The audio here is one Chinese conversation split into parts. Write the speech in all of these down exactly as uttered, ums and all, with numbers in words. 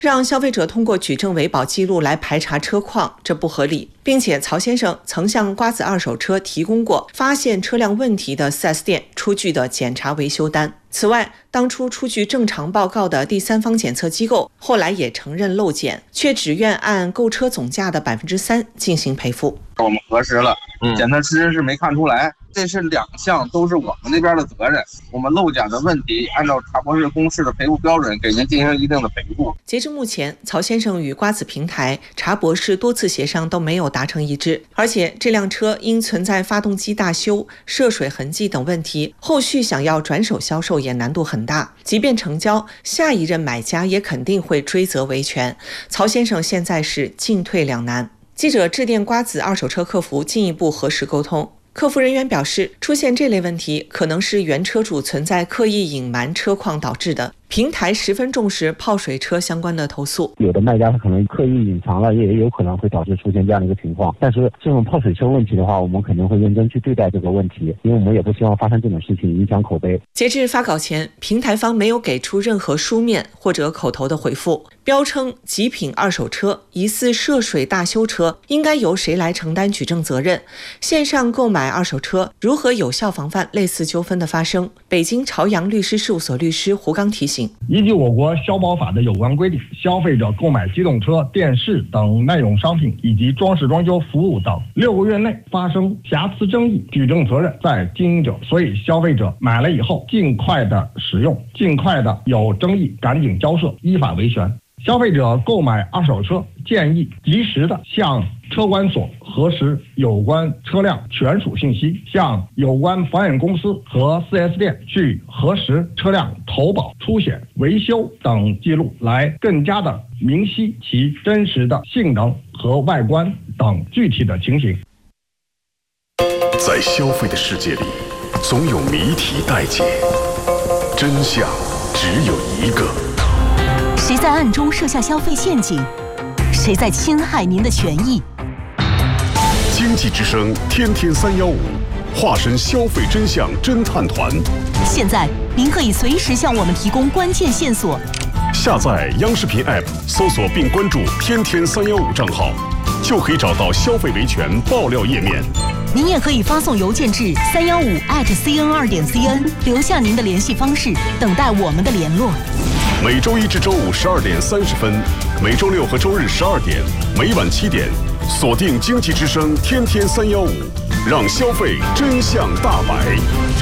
让消费者通过举证维保记录来排查车况，这不合理。并且曹先生曾向瓜子二手车提供过发现车辆问题的 四 S 店出具的检查维修单。此外，当初出具正常报告的第三方检测机构后来也承认漏检，却只愿按购车总价的百分之三进行赔付。 我们核实了，检测师是没看出来，这是两项都是我们那边的责任。我们漏检的问题，按照茶博士公示的赔付标准，给您进行一定的赔付。 截至目前，曹先生与瓜子平台、茶博士多次协商都没有达成一致，而且这辆车因存在发动机大修、涉水痕迹等问题，后续想要转手销售也难度很大。即便成交，下一任买家也肯定会追责维权。曹先生现在是进退两难。记者致电瓜子二手车客服进一步核实沟通，客服人员表示，出现这类问题可能是原车主存在刻意隐瞒车况导致的。平台十分重视泡水车相关的投诉， 有的卖家他可能刻意隐藏了，也有可能会导致出现这样的一个情况。但是这种泡水车问题的话，我们肯定会认真去对待这个问题，因为我们也不希望发生这种事情，影响口碑。 截至发稿前，平台方没有给出任何书面或者口头的回复，标称极品二手车疑似涉水大修车，应该由谁来承担举证责任？线上购买二手车如何有效防范类似纠纷的发生？北京朝阳律师事务所律师胡刚提醒， 依据我国消保法的有关规定，消费者购买机动车、电视等耐用商品以及装饰装修服务等六个月内发生瑕疵争议，举证责任在经营者。所以消费者买了以后尽快的使用，尽快的有争议赶紧交涉，依法维权。消费者购买二手车，建议及时的向车管所核实有关车辆权属信息，向有关保险公司和 四 S 店去核实车辆投保、出险、维修等记录，来更加的明晰其真实的性能和外观等具体的情形。 在消费的世界里，总有谜题待解，真相只有一个。 谁在暗中设下消费陷阱？谁在侵害您的权益？ 经济之声天天三幺五，化身消费真相侦探团。 现在您可以随时向我们提供关键线索。 下载央视频 App， 搜索并关注天天三幺五账号，就可以找到消费维权爆料页面。 您也可以发送邮件至三幺五 at cn 二点 cn， 留下您的联系方式，等待我们的联络。 每周一至周五十二点三十分，每周六和周日十二点，每晚七点，锁定经济之声天天三幺五，让消费真相大白。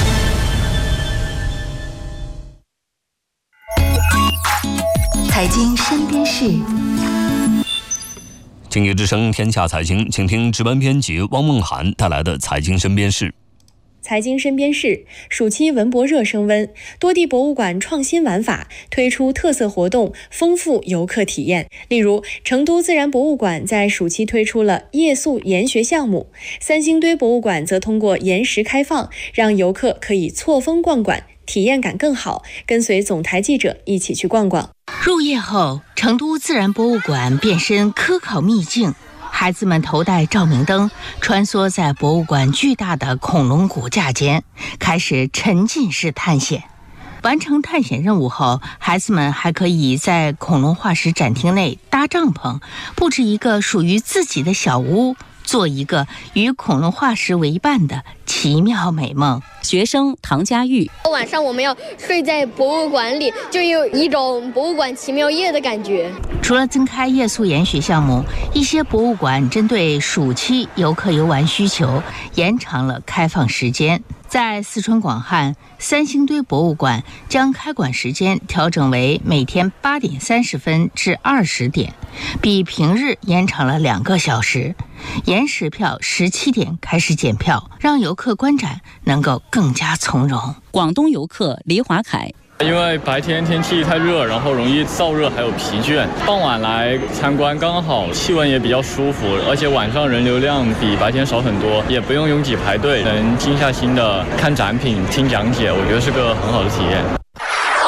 财经身边事， 经济之声天下财经，请听值班编辑汪梦涵带来的财经身边事。 财经身边事，暑期文博热升温，多地博物馆创新玩法，推出特色活动，丰富游客体验。例如，成都自然博物馆在暑期推出了夜宿研学项目，三星堆博物馆则通过延时开放，让游客可以错峰逛馆，体验感更好。跟随总台记者一起去逛逛。 入夜后，成都自然博物馆变身科考秘境。孩子们头戴照明灯，穿梭在博物馆巨大的恐龙骨架间，开始沉浸式探险。完成探险任务后，孩子们还可以在恐龙化石展厅内搭帐篷，布置一个属于自己的小屋，做一个与恐龙化石为伴的奇妙美梦。 学生唐佳玉， 晚上我们要睡在博物馆里，就有一种博物馆奇妙夜的感觉。 除了增开夜宿研学项目，一些博物馆针对暑期游客游玩需求，延长了开放时间。在四川广汉，三星堆博物馆将开馆时间调整为每天八点三十分至二十点，比平日延长了两个小时。延时票十七点开始检票，让游客观展能够更加从容。 广东游客黎华凯， 因为白天天气太热，然后容易燥热还有疲倦，傍晚来参观刚好气温也比较舒服，而且晚上人流量比白天少很多，也不用拥挤排队，能静下心的看展品听讲解，我觉得是个很好的体验。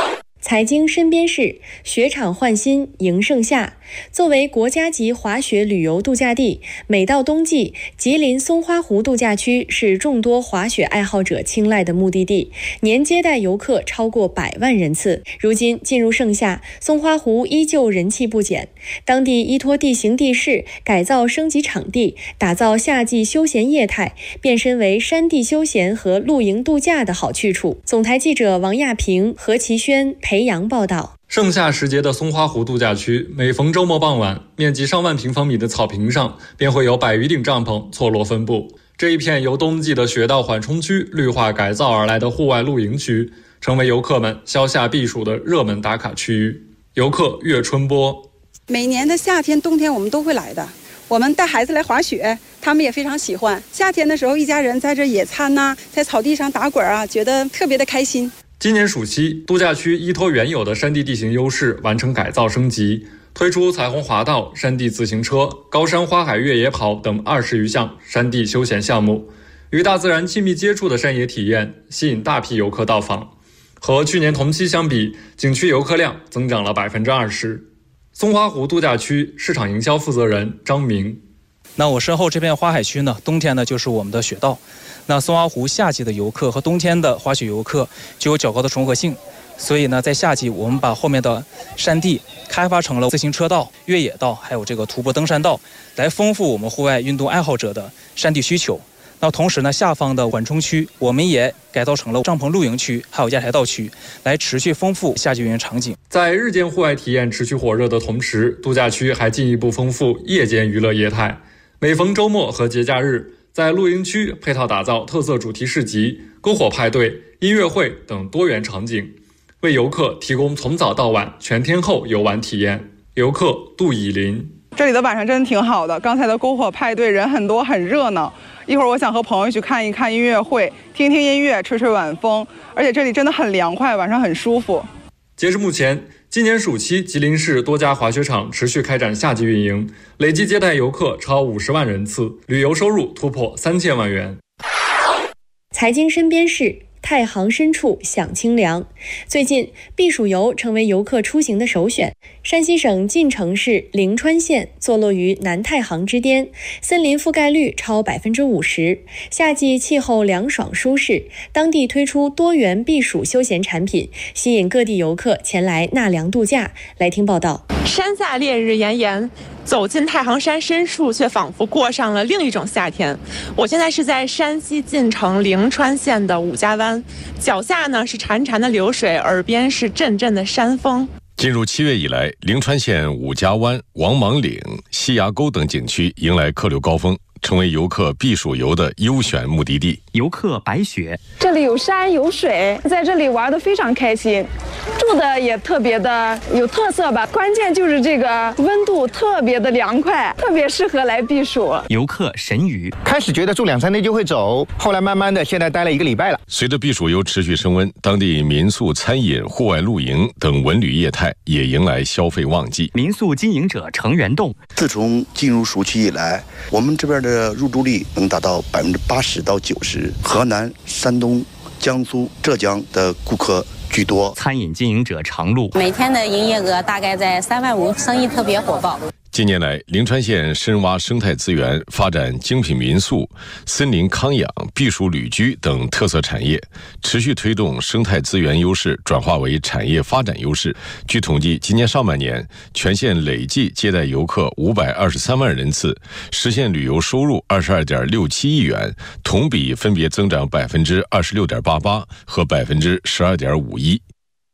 财经身边事，雪场换新迎盛夏。作为国家级滑雪旅游度假地，每到冬季，吉林松花湖度假区是众多滑雪爱好者青睐的目的地，年接待游客超过百万人次。如今进入盛夏，松花湖依旧人气不减。当地依托地形地势，改造升级场地，打造夏季休闲业态，变身为山地休闲和露营度假的好去处。总台记者王亚平、何其轩、裴阳报道。 盛夏时节的松花湖度假区，每逢周末傍晚，面积上万平方米的草坪上便会有百余顶帐篷错落分布。这一片由冬季的雪道缓冲区绿化改造而来的户外露营区，成为游客们消夏避暑的热门打卡区域。游客岳春波： 每年的夏天、冬天我们都会来的。我们带孩子来滑雪，他们也非常喜欢。夏天的时候，一家人在这野餐呐、啊，在草地上打滚啊，觉得特别的开心。 今年暑期，度假区依托原有的山地地形优势，完成改造升级，推出彩虹滑道、山地自行车、高山花海越野跑等二十余项山地休闲项目，与大自然亲密接触的山野体验吸引大批游客到访。和去年同期相比，景区游客量增长了百分之二十。松花湖度假区市场营销负责人张明： 那我身后这片花海区呢，冬天呢就是我们的雪道。那松花湖夏季的游客和冬天的滑雪游客具有较高的重合性，所以呢，在夏季我们把后面的山地开发成了自行车道、越野道，还有这个徒步登山道，来丰富我们户外运动爱好者的山地需求。那同时呢，下方的缓冲区我们也改造成了帐篷露营区，还有压台道区，来持续丰富夏季运营场景。 在日间户外体验持续火热的同时，度假区还进一步丰富夜间娱乐业态。每逢周末和节假日，在露营区配套打造特色主题市集、篝火派对、音乐会等多元场景，为游客提供从早到晚全天候游玩体验。游客杜以林： 这里的晚上真的挺好的，刚才的篝火派对人很多，很热闹。一会儿我想和朋友去看一看音乐会，听听音乐，吹吹晚风，而且这里真的很凉快，晚上很舒服。 截至目前，今年暑期吉林市多家滑雪场持续开展夏季运营，累计接待游客超五十万人次，旅游收入突破三千万元。 财经身边事，太行深处享清凉。最近，避暑游成为游客出行的首选。山西省晋城市灵川县坐落于南太行之巅，森林覆盖率超百分之五十，夏季气候凉爽舒适。当地推出多元避暑休闲产品，吸引各地游客前来纳凉度假。来听报道。 山下烈日炎炎，走进太行山深处，却仿佛过上了另一种夏天。我现在是在山西晋城灵川县的五家湾，脚下呢是潺潺的流水，耳边是阵阵的山风。 进入七月以来，灵川县五家湾、王莽岭、西崖沟等景区迎来客流高峰，成为游客避暑游的优选目的地。 游客白雪， 这里有山有水，在这里玩得非常开心，住的也特别的有特色吧。关键就是这个温度特别的凉快，特别适合来避暑。 游客神宇， 开始觉得住两三天就会走，后来慢慢的现在待了一个礼拜了。 随着避暑游持续升温，当地民宿、餐饮、户外露营等文旅业态也迎来消费旺季。 民宿经营者程元栋， 自从进入暑期以来，我们这边的入住率能达到百分之八十到九十。河南、山东、江苏、浙江的顾客居多。 餐饮经营者常路， 每天的营业额大概在三万五，生意特别火爆。 近年来，灵川县深挖生态资源，发展精品民宿、森林康养、避暑旅居等特色产业，持续推动生态资源优势转化为产业发展优势。据统计，今年上半年，全县累计接待游客五百二十三万人次，实现旅游收入二十二点六七亿元，同比分别增长百分之二十六点八八和百分之十二点五一。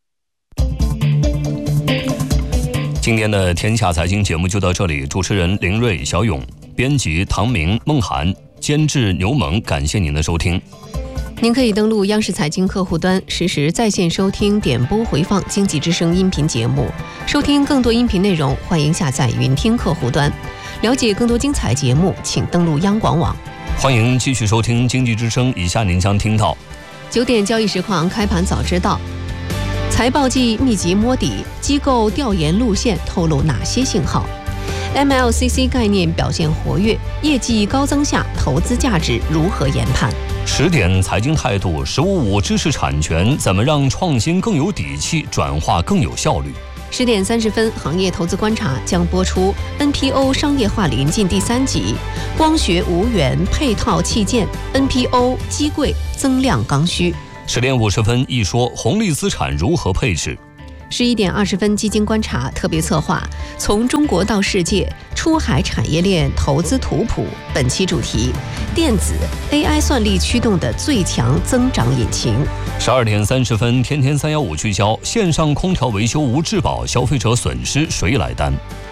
今天的天下财经节目就到这里，主持人林瑞、小勇，编辑唐明、孟涵，监制牛萌，感谢您的收听。 您可以登录央视财经客户端，实时在线收听、点播回放经济之声音频节目。收听更多音频内容，欢迎下载云听客户端。了解更多精彩节目，请登录央广网。 欢迎继续收听经济之声，以下您将听到： 九点交易实况，开盘早知道。财报季密集摸底，机构调研路线透露哪些信号 ？M L C C 概念表现活跃，业绩高增下，投资价值如何研判？ 十点财经态度，十五五知识产权，怎么让创新更有底气，转化更有效率？ 十点三十分，行业投资观察将播出 N P O 商业化临近第三集，光学无源配套器件 N P O 机柜增量刚需。 十点五十分，一说红利资产如何配置。 十一点二十分，基金观察特别策划，从中国到世界，出海产业链投资图谱。本期主题：电子 A I 算力驱动的最强增长引擎。 十二点三十分，天天三幺五聚焦线上空调维修无质保，消费者损失谁来担？